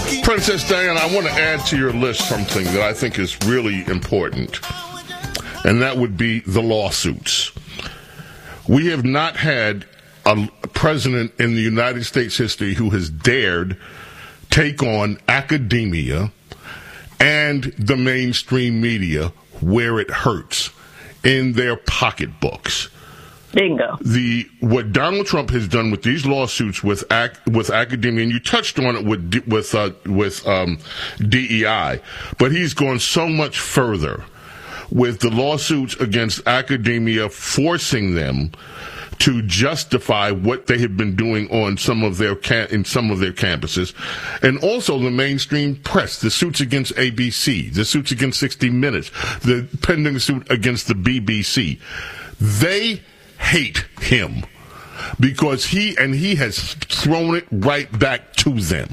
Princess Diana, I want to add to your list something that I think is really important, and that would be the lawsuits. We have not had a president in the United States history who has dared take on academia and the mainstream media where it hurts, in their pocketbooks. Bingo. What Donald Trump has done with these lawsuits with academia, and you touched on it with DEI, but he's gone so much further with the lawsuits against academia, forcing them to justify what they have been doing on some of their campuses, and also the mainstream press, the suits against ABC, the suits against 60 Minutes, the pending suit against the BBC. They hate him because he has thrown it right back to them.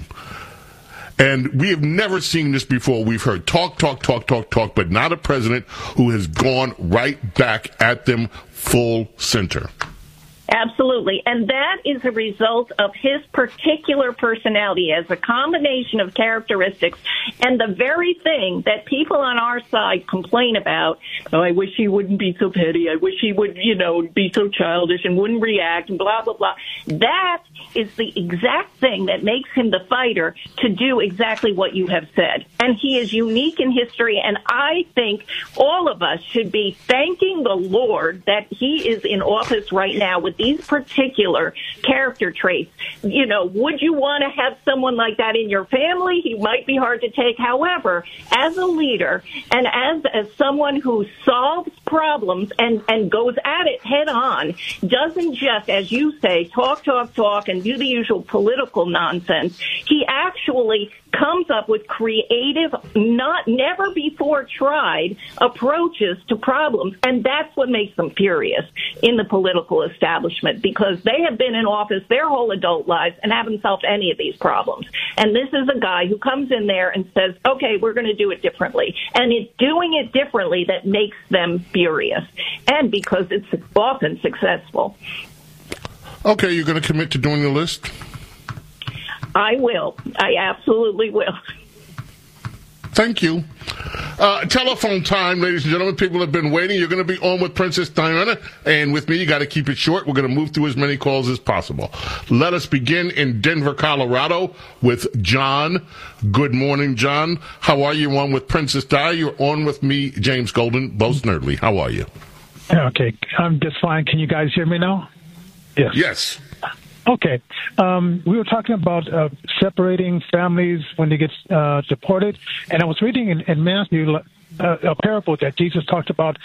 And we have never seen this before. We've heard talk, but not a president who has gone right back at them full center. Absolutely. And that is a result of his particular personality as a combination of characteristics and the very thing that people on our side complain about. Oh, I wish he wouldn't be so petty. I wish he would, be so childish and wouldn't react and blah, blah, blah. That is the exact thing that makes him the fighter to do exactly what you have said. And he is unique in history. And I think all of us should be thanking the Lord that he is in office right now with these particular character traits. Would you want to have someone like that in your family? He might be hard to take. However, as a leader and as someone who solves problems and goes at it head on, doesn't just, as you say, talk, and do the usual political nonsense. He actually comes up with creative, never before tried approaches to problems, and that's what makes them furious in the political establishment, because they have been in office their whole adult lives and haven't solved any of these problems. And this is a guy who comes in there and says, okay, we're going to do it differently. And it's doing it differently that makes them furious, and because it's often successful. Okay, you're going to commit to doing the list? I will. I absolutely will. Thank you. Telephone time, ladies and gentlemen. People have been waiting. You're going to be on with Princess Diana, and with me, you got to keep it short. We're going to move through as many calls as possible. Let us begin in Denver, Colorado, with John. Good morning, John. How are you? On with Princess Di. You're on with me, James Golden, both Nerdly. How are you? Okay, I'm just fine. Can you guys hear me now? Yes. Yes. Okay. We were talking about separating families when they get deported, and I was reading in Matthew a parable that Jesus talked about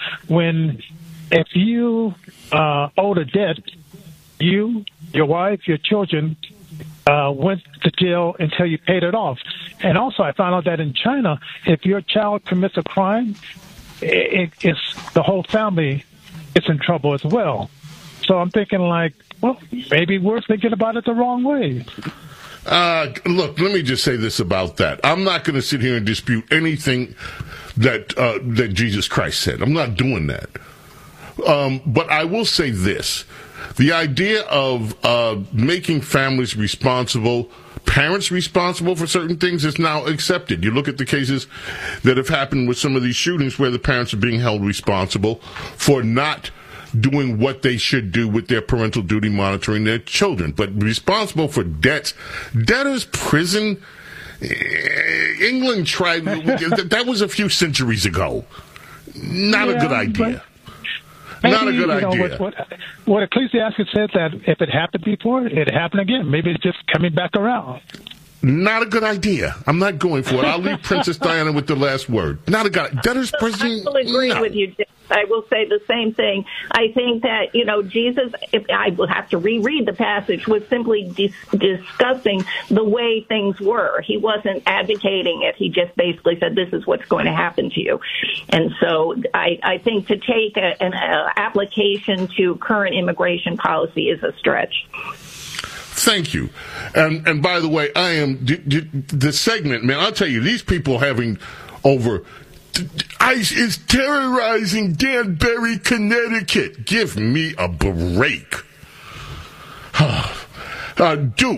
if you owed a debt, you, your wife, your children went to jail until you paid it off. And also I found out that in China, if your child commits a crime, it's the whole family is in trouble as well. So I'm thinking maybe we're thinking about it the wrong way. Look, let me just say this about that. I'm not going to sit here and dispute anything that Jesus Christ said. I'm not doing that. But I will say this. The idea of making families responsible, parents responsible for certain things, is now accepted. You look at the cases that have happened with some of these shootings where the parents are being held responsible for not doing what they should do with their parental duty monitoring their children. But responsible for debts, debtors' prison, England tried, that was a few centuries ago. Not a good idea. Not a good idea. What Ecclesiastes says that if it happened before, it happened again. Maybe it's just coming back around. Not a good idea. I'm not going for it. I'll leave Princess Diana with the last word. Not a good idea. Debtors' prison. I will agree with you, Jim. I will say the same thing. I think that, Jesus, if I will have to reread the passage, was simply discussing the way things were. He wasn't advocating it. He just basically said, this is what's going to happen to you. And so I think to take an application to current immigration policy is a stretch. Thank you. And by the way, I am the segment, man, I'll tell you, these people having over ICE is terrorizing Danbury, Connecticut. Give me a break. Duke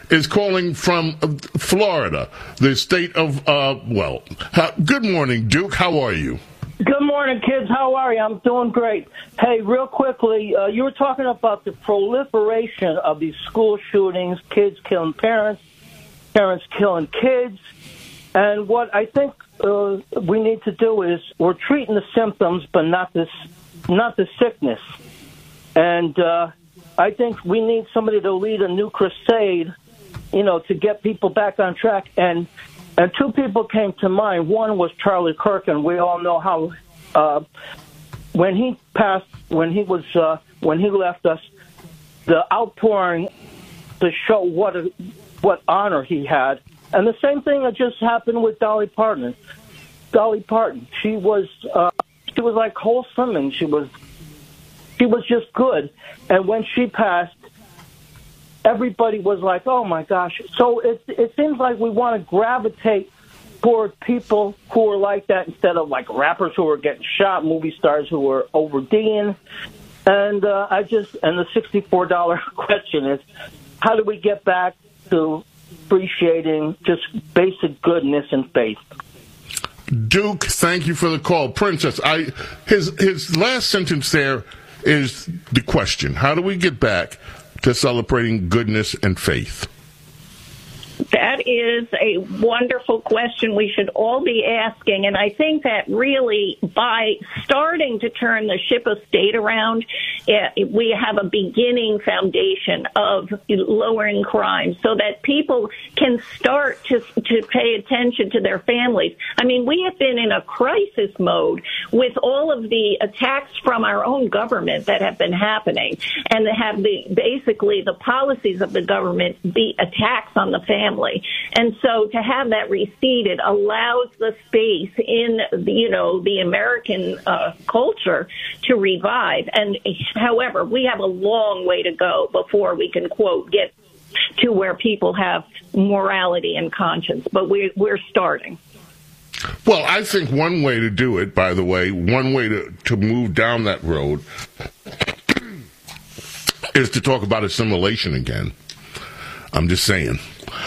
is calling from Florida, the state of, good morning, Duke. How are you? Good morning, kids. How are you? I'm doing great. Hey, real quickly, you were talking about the proliferation of these school shootings, kids killing parents, parents killing kids. And what I think we need to do is we're treating the symptoms, but not the sickness. And I think we need somebody to lead a new crusade, to get people back on track. And two people came to mind. One was Charlie Kirk, and we all know how when he passed, when he left us, the outpouring to show what honor he had. And the same thing that just happened with Dolly Parton. Dolly Parton, she was like wholesome, and she was just good. And when she passed, everybody was like, oh, my gosh. So it seems like we want to gravitate toward people who are like that instead of like rappers who are getting shot, movie stars who are ODing. And the $64 question is, how do we get back to appreciating just basic goodness and faith? Duke, thank you for the call. Princess, his last sentence there is the question. How do we get back to celebrating goodness and faith? That is a wonderful question we should all be asking. And I think that really by starting to turn the ship of state around, we have a beginning foundation of lowering crime so that people can start to pay attention to their families. I mean, we have been in a crisis mode with all of the attacks from our own government that have been happening, and have basically the policies of the government be attacks on the family. And so to have that receded allows the space in, the American culture to revive. And however, we have a long way to go before we can, quote, get to where people have morality and conscience. But we're starting. Well, I think one way to do it, by the way, one way to move down that road is to talk about assimilation again. I'm just saying.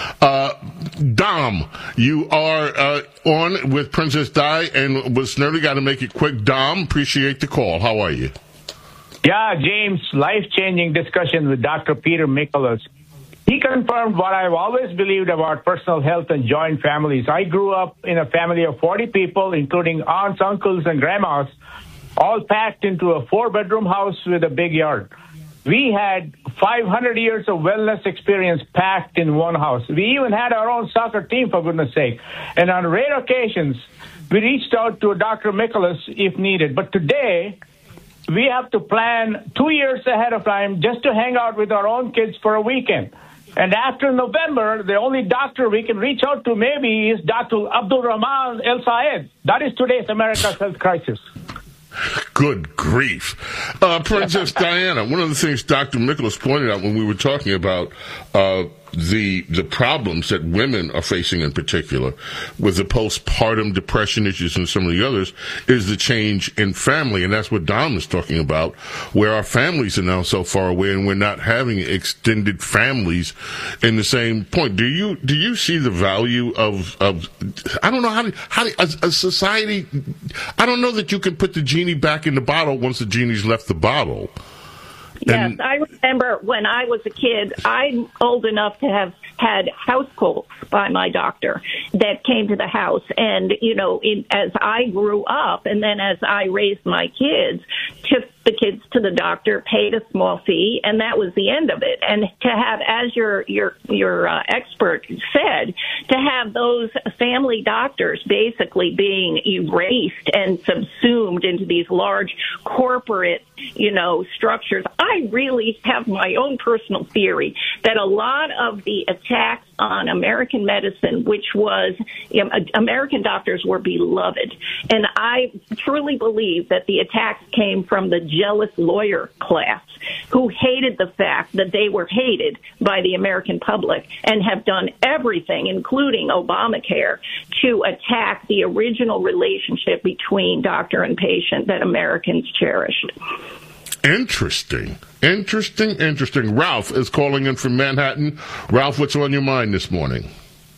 Dom, you are on with Princess Di, and was nerdy. Got to make it quick. Dom, appreciate the call. How are you? Yeah, James, life-changing discussion with Dr. Peter Michaelis. He confirmed what I've always believed about personal health and joint families. I grew up in a family of 40 people, including aunts, uncles, and grandmas, all packed into a 4-bedroom house with a big yard. We had 500 years of wellness experience packed in one house. We even had our own soccer team, for goodness sake. And on rare occasions, we reached out to Dr. Michaelis if needed. But today, we have to plan 2 years ahead of time just to hang out with our own kids for a weekend. And after November, the only doctor we can reach out to maybe is Dr. Abdul Rahman El Sayed. That is today's America's health crisis. Good grief. Princess Diana, one of the things Dr. Michaelis pointed out when we were talking about the problems that women are facing in particular with the postpartum depression issues and some of the others is the change in family. And that's what Dom is talking about, where our families are now so far away and we're not having extended families in the same point. Do you see the value of I don't know how a society, I don't know that you can put the genie back in the bottle once the genie's left the bottle. Yes, I remember when I was a kid, I'm old enough to have had house calls by my doctor that came to the house. And, as I grew up and then as I raised my kids, took the kids to the doctor, paid a small fee, and that was the end of it. And to have, as your expert said, to have those family doctors basically being erased and subsumed into these large corporate, structures. I really have my own personal theory that a lot of the attacks on American medicine, which was American doctors were beloved. And I truly believe that the attacks came from the jealous lawyer class who hated the fact that they were hated by the American public and have done everything, including Obamacare, to attack the original relationship between doctor and patient that Americans cherished. Interesting. Ralph is calling in from Manhattan. Ralph, what's on your mind this morning?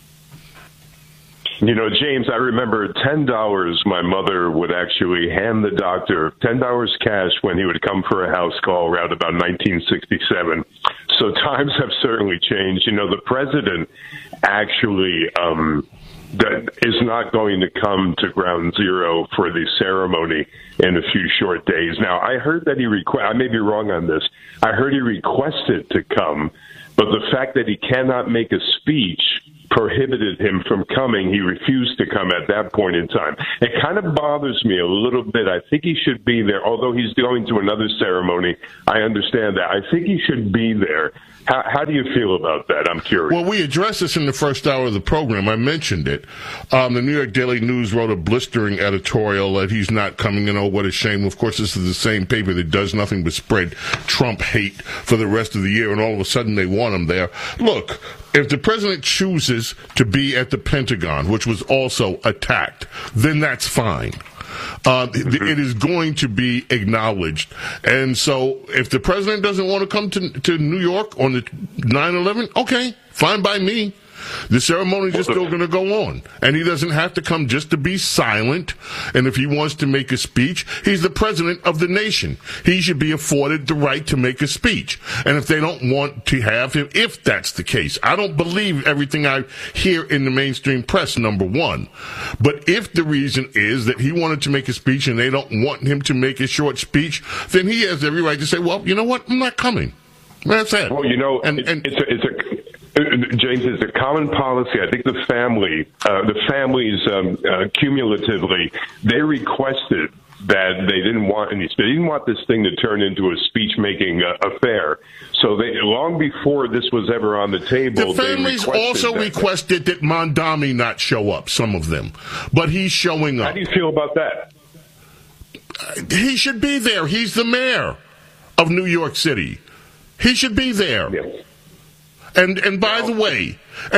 You know, James, I remember $10 my mother would actually hand the doctor, $10 cash when he would come for a house call around about 1967. So times have certainly changed. You know, the president actually that is not going to come to Ground Zero for the ceremony in a few short days. Now, I heard that I may be wrong on this. I heard he requested to come, but the fact that he cannot make a speech prohibited him from coming. He refused to come at that point in time. It kind of bothers me a little bit. I think he should be there, although he's going to another ceremony. I understand that. I think he should be there. How do you feel about that? I'm curious. Well, we addressed this in the first hour of the program. I mentioned it. The New York Daily News wrote a blistering editorial that he's not coming, and oh, what a shame. Of course, this is the same paper that does nothing but spread Trump hate for the rest of the year, and all of a sudden they want him there. Look, if the president chooses to be at the Pentagon, which was also attacked, then that's fine. It is going to be acknowledged. And so if the president doesn't want to come to New York on the 9/11, okay, fine by me. The ceremony is just still going to go on. And he doesn't have to come just to be silent. And if he wants to make a speech, he's the president of the nation. He should be afforded the right to make a speech. And if they don't want to have him, if that's the case, I don't believe everything I hear in the mainstream press, number one. But if the reason is that he wanted to make a speech and they don't want him to make a short speech, then he has every right to say, well, you know what? I'm not coming. That's it. Well, you know, James, it's a common policy. I think the families cumulatively, they requested that they didn't want this thing to turn into a speech-making affair. So they, long before this was ever on the table, the families also requested that Mondami not show up. Some of them, but he's showing up. How do you feel about that? He should be there. He's the mayor of New York City. He should be there. Yes. And by the way,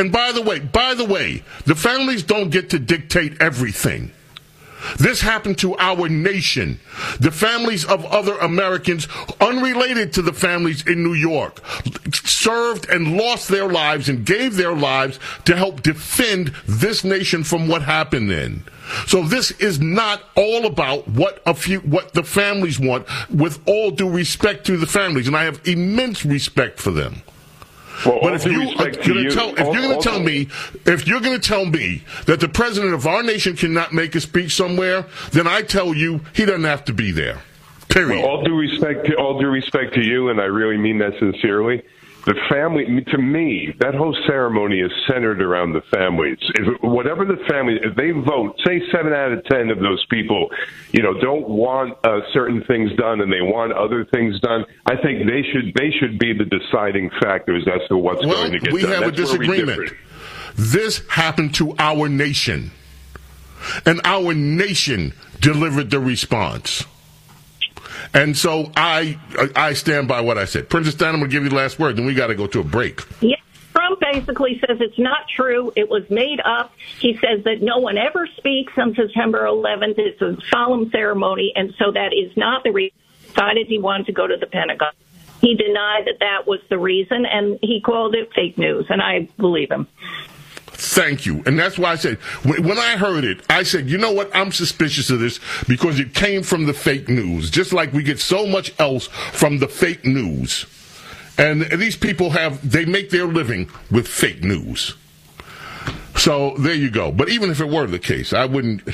the families don't get to dictate everything. This happened to our nation. The families of other Americans, unrelated to the families in New York, served and lost their lives and gave their lives to help defend this nation from what happened then. So this is not all about what the families want, with all due respect to the families, and I have immense respect for them. Well, but if you're going to tell me that the president of our nation cannot make a speech somewhere, then I tell you he doesn't have to be there. Period. Well, all due respect to you, and I really mean that sincerely. The family, to me, that whole ceremony is centered around the families. If they vote, say 7 out of 10 of those people, don't want certain things done and they want other things done, I think they should be the deciding factors as to what's going to get done. We have a disagreement. This happened to our nation, and our nation delivered the response. And so I stand by what I said. Princess Diana, I'm going to give you the last word, then we got to go to a break. Yeah, Trump basically says it's not true. It was made up. He says that no one ever speaks on September 11th. It's a solemn ceremony, and so that is not the reason. He decided he wanted to go to the Pentagon. He denied that was the reason, and he called it fake news, and I believe him. Thank you. And that's why I said, when I heard it, I said, you know what, I'm suspicious of this because it came from the fake news, just like we get so much else from the fake news. And these people they make their living with fake news. So there you go. But even if it were the case, I wouldn't,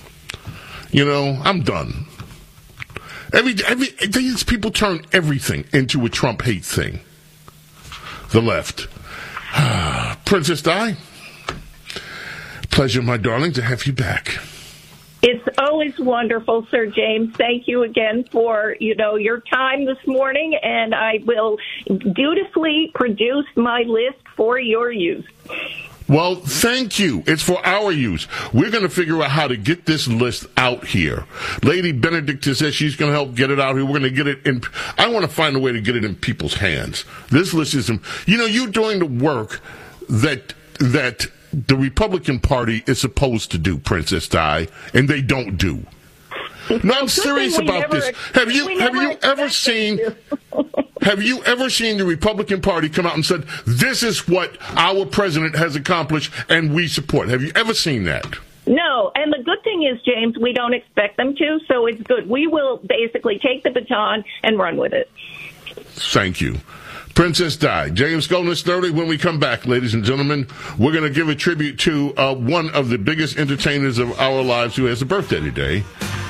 I'm done. These people turn everything into a Trump hate thing. The left. Princess Di? Pleasure, my darling, to have you back. It's always wonderful, Sir James. Thank you again for, your time this morning, and I will dutifully produce my list for your use. Well, thank you. It's for our use. We're going to figure out how to get this list out here. Lady Benedict says she's going to help get it out here. We're going to get it in. I want to find a way to get it in people's hands. This list is, you're doing the work that the Republican Party is supposed to do, Princess Di, and they don't do. No, I'm serious about this. Have you ever seen the Republican Party come out and said, this is what our president has accomplished and we support? Have you ever seen that? No, and the good thing is, James, we don't expect them to, so it's good. We will basically take the baton and run with it. Thank you. Princess Di. James Golden 30. When we come back, ladies and gentlemen, we're going to give a tribute to one of the biggest entertainers of our lives who has a birthday today.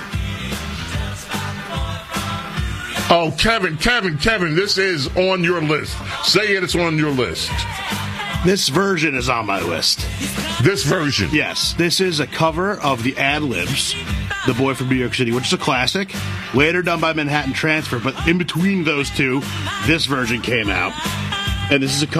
Oh, Kevin, this is on your list. Say it's on your list. This version is on my list. This version? Yes. This is a cover of the Ad-Libs, The Boy from New York City, which is a classic, later done by Manhattan Transfer, but in between those two, this version came out. And this is a